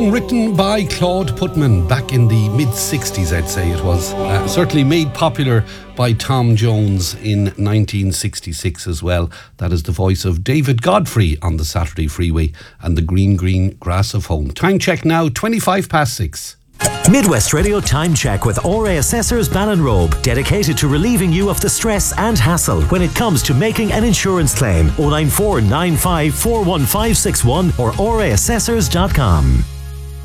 song written by Claude Putman back in the mid-60s, I'd say it was. Certainly made popular by Tom Jones in 1966 as well. That is the voice of David Godfrey on the Saturday Freeway and the green, green grass of home. Time check now, 6:25. Midwest Radio Time Check with RA Assessors Ballinrobe, dedicated to relieving you of the stress and hassle when it comes to making an insurance claim. 094 95 41561 or raassessors.com.